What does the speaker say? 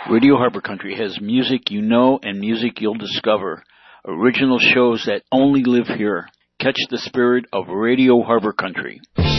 Radio Harbor Country has music you know and music you'll discover. Original shows that only live here. Catch the spirit of Radio Harbor Country.